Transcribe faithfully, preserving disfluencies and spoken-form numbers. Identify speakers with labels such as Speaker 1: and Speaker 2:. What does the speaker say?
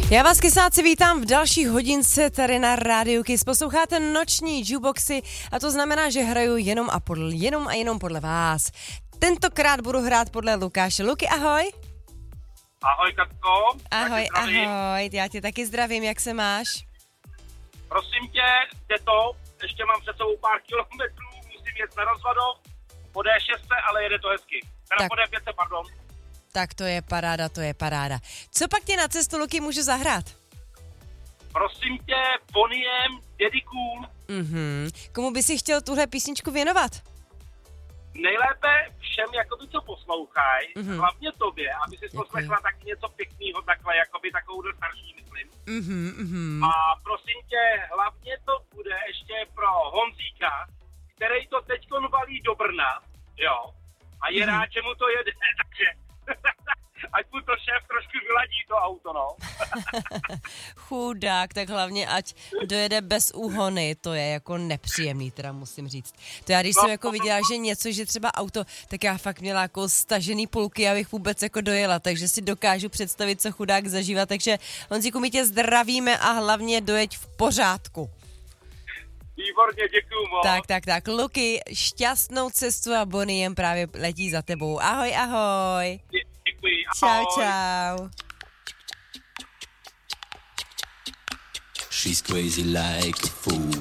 Speaker 1: Já vás, kysáci, vítám v další hodince tady na Rádiu Kiss. Posloucháte noční jukeboxy a to znamená, že hraju jenom a, podle, jenom a jenom podle vás. Tentokrát budu hrát podle Lukáše. Luky, ahoj.
Speaker 2: Ahoj, Katko.
Speaker 1: Ahoj, ahoj, já tě taky zdravím, jak se máš?
Speaker 2: Prosím tě, jde to, ještě mám před sebou pár kilometrů, musím jet na Rozvadov, po D šest, ale jede to hezky. Teda
Speaker 1: Tak.
Speaker 2: po D pět, pardon.
Speaker 1: Tak to je paráda, to je paráda. Co pak tě na cestu, Luky, můžu zahrát?
Speaker 2: Prosím tě, Boniem, Daddy Cool.
Speaker 1: Mhm. Komu by si chtěl tuhle písničku věnovat?
Speaker 2: Nejlépe všem, jakoby, co poslouchají,
Speaker 1: Mhm.
Speaker 2: hlavně tobě, aby si
Speaker 1: Děkuji.
Speaker 2: poslechla taky něco pěkného, takhle, jakoby takovou do starší, myslím.
Speaker 1: Mhm, mhm.
Speaker 2: A prosím tě, hlavně to bude ještě pro Honzíka, který to teďkon valí do Brna, jo, a je
Speaker 1: Mhm.
Speaker 2: rád, že mu to jede, takže ať mu to šéf trošku vyladí to auto, no.
Speaker 1: Chudák, tak hlavně ať dojede bez úhony, to je jako nepříjemný, teda musím říct. To já když
Speaker 2: No,
Speaker 1: jsem jako
Speaker 2: to-
Speaker 1: viděla, že něco, že třeba auto, tak já fakt měla jako stažený pulky, abych vůbec jako dojela, takže si dokážu představit, co chudák zažívá, takže Honzíku, my tě zdravíme a hlavně dojeď v pořádku.
Speaker 2: Výborně, děkuju moc.
Speaker 1: Tak, tak, tak, Luky, šťastnou cestu a Boniem právě letí za tebou. Ahoj, ahoj.
Speaker 2: Dě- Děkuji,
Speaker 1: Čau,
Speaker 2: ahoj.
Speaker 1: čau.
Speaker 3: She's crazy like a fool.